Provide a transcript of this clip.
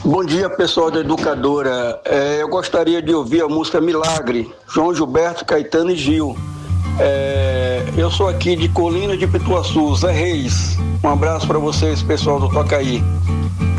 Bom dia, pessoal da Educadora. Eu gostaria de ouvir a música Milagre, João Gilberto, Caetano e Gil. Eu sou aqui de Colina de Pituaçu, Zé Reis. Um abraço para vocês, pessoal do Toca Aí.